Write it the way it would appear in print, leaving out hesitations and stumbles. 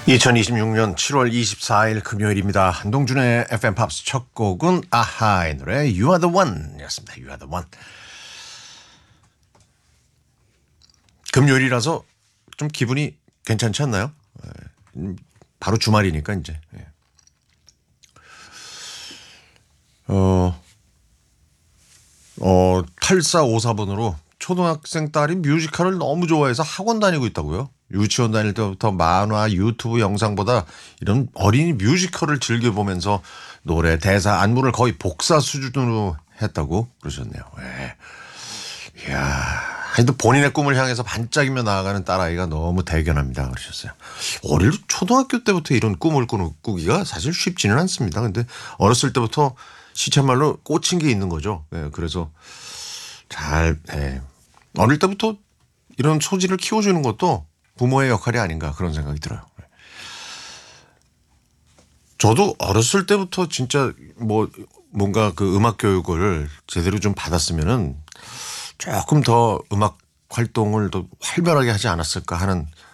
2026년 7월 24일 금요일입니다. 한동준의 FM 팝스 첫 곡은 아하의 노래 You are the one 였습니다. You are the one. 금요일이라서 좀 기분이 괜찮지 않나요? 바로 주말이니까 이제. 어, 8454번으로 초등학생 딸이 뮤지컬을 너무 좋아해서 학원 다니고 있다고요. 유치원 다닐 때부터 만화, 유튜브 영상보다 이런 어린이 뮤지컬을 즐겨보면서 노래, 대사, 안무를 거의 복사 수준으로 했다고 그러셨네요. 네. 이야, 하여튼 본인의 꿈을 향해서 반짝이며 나아가는 딸아이가 너무 대견합니다. 그러셨어요. 어릴 초등학교 때부터 이런 꿈을 꾸기가 사실 쉽지는 않습니다. 근데 어렸을 때부터 시쳇말로 꽂힌 게 있는 거죠. 네, 그래서 어릴 때부터 이런 소질을 키워주는 것도 부모의 역할이 아닌가 그런 생각이 들어요. 저도 어렸을 때부터 진짜 뭔가 그 음악 교육을 제대로 좀 받았으면은 조금 더 음악 활동을 더 활발하게 하지 않았을까 하는